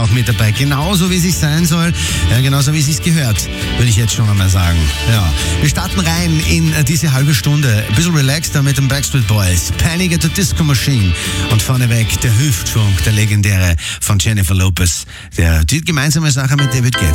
auch mit dabei. Genauso wie es sich sein soll, ja, genauso wie es sich gehört, würde ich jetzt schon einmal sagen. Ja. Wir starten rein in diese halbe Stunde. Ein bisschen relaxter mit den Backstreet Boys. Panic at the Disco Machine. Und vorneweg der Hüftschwung, der legendäre von Jennifer Lopez. Die gemeinsame Sache mit David Guetta.